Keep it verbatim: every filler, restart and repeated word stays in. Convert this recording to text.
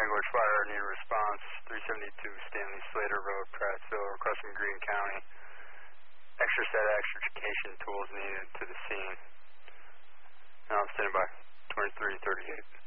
Gulch Fire, need a response, three seventy-two Stanley Slater Road, Prattsville, request from Greene County. Extra set of extrication tools needed to the scene. Now I'm standing by, twenty-three thirty-eight.